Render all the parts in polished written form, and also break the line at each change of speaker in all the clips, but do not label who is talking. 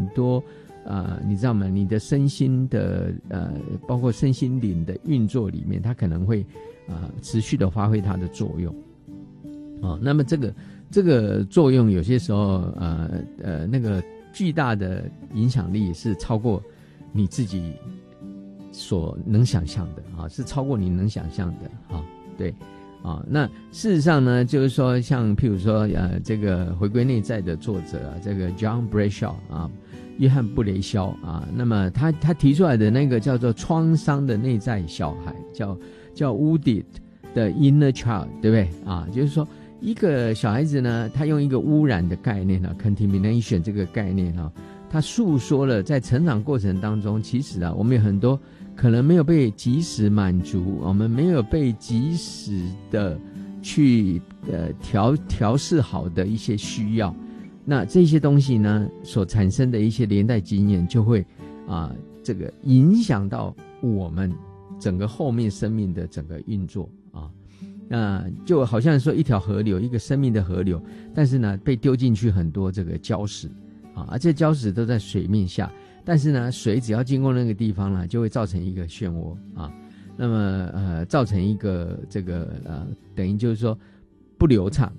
多你知道吗？你的身心的包括身心灵的运作里面，它可能会持续的发挥它的作用。那么这个作用有些时候那个巨大的影响力是超过你自己所能想象的是超过你能想象的对那事实上呢，就是说像譬如说这个回归内在的作者这个 John Bradshaw 约翰布雷肖那么他提出来的那个叫做创伤的内在小孩，叫 Wounded 的 Inner Child， 对不对就是说一个小孩子呢，他用一个污染的概念contamination 这个概念他诉说了在成长过程当中，其实我们有很多可能没有被及时满足，我们没有被及时的去调试好的一些需要，那这些东西呢所产生的一些连带经验就会这个影响到我们整个后面生命的整个运作就好像说一条河流，一个生命的河流，但是呢被丢进去很多这个礁石这礁石都在水面下，但是呢水只要经过那个地方呢，就会造成一个漩涡那么造成一个这个等于就是说不流畅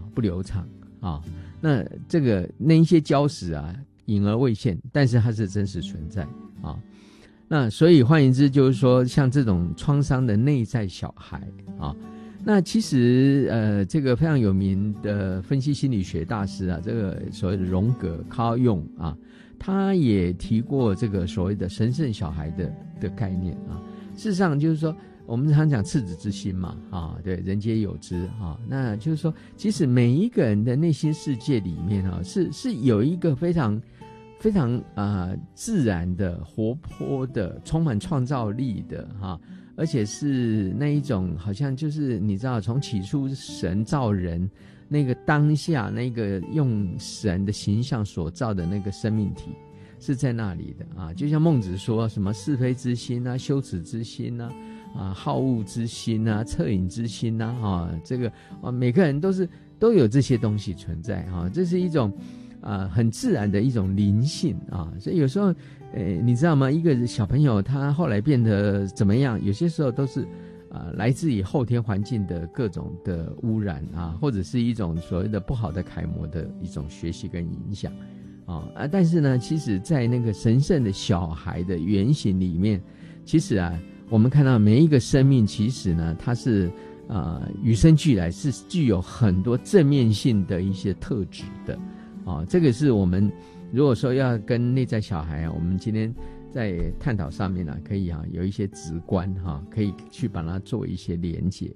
那这个那一些礁石隐而未现，但是它是真实存在那所以换言之就是说，像这种创伤的内在小孩那其实这个非常有名的分析心理学大师这个所谓的荣格 Carl Jung 他也提过这个所谓的神圣小孩的概念事实上就是说我们常讲赤子之心嘛对，人皆有之那就是说其实每一个人的内心世界里面是有一个非常非常自然的活泼的充满创造力的而且是那一种好像就是你知道从起初神造人那个当下那个用神的形象所造的那个生命体是在那里的就像孟子说什么是非之心羞耻之心好恶之心恻隐之心这个每个人都有这些东西存在这是一种很自然的一种灵性所以有时候你知道吗？一个小朋友他后来变得怎么样，有些时候都是来自于后天环境的各种的污染或者是一种所谓的不好的楷模的一种学习跟影响但是呢，其实在那个神圣的小孩的原型里面，其实我们看到每一个生命其实呢它是与生俱来，是具有很多正面性的一些特质的这个是我们如果说要跟内在小孩我们今天在探讨上面可以有一些直观可以去把它做一些连结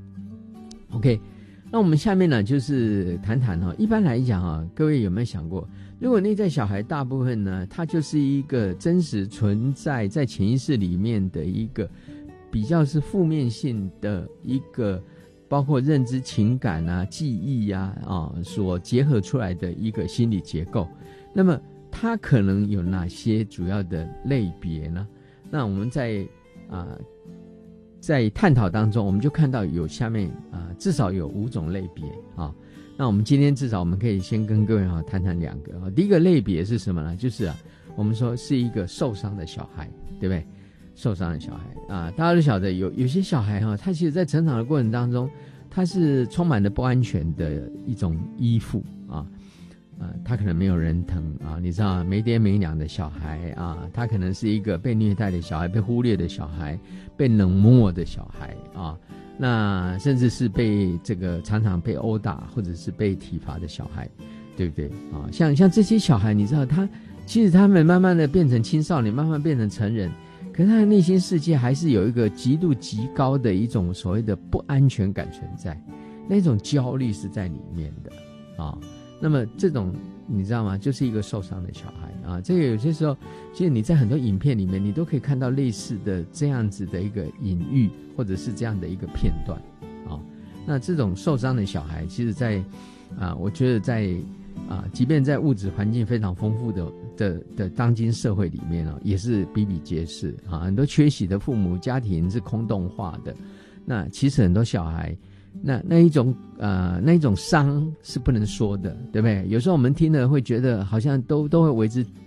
OK， 那我们下面呢就是谈谈一般来讲各位有没有想过，如果内在小孩大部分呢，它就是一个真实存在在潜意识里面的一个比较是负面性的一个包括认知情感记忆所结合出来的一个心理结构，那么它可能有哪些主要的类别呢？那我们在探讨当中，我们就看到有下面至少有5种类别那我们今天至少我们可以先跟各位谈谈2个第一个类别是什么呢？就是我们说是一个受伤的小孩，对不对？受伤的小孩大家都晓得有些小孩他其实在成长的过程当中，他是充满了不安全的一种依附他可能没有人疼你知道没爹没娘的小孩他可能是一个被虐待的小孩，被忽略的小孩，被冷漠的小孩那甚至是被这个常常被殴打或者是被体罚的小孩，对不对像这些小孩，你知道其实他们慢慢的变成青少年，慢慢变成成人，可是他的内心世界还是有一个极度极高的一种所谓的不安全感存在，那种焦虑是在里面的那么这种你知道吗，就是一个受伤的小孩这个有些时候其实你在很多影片里面你都可以看到类似的这样子的一个隐喻，或者是这样的一个片段那这种受伤的小孩其实在我觉得在即便在物质环境非常丰富的当今社会里面也是比比皆是很多缺席的父母，家庭是空洞化的，那其实很多小孩那一种伤是不能说的，对不对？有时候我们听了会觉得好像都会为之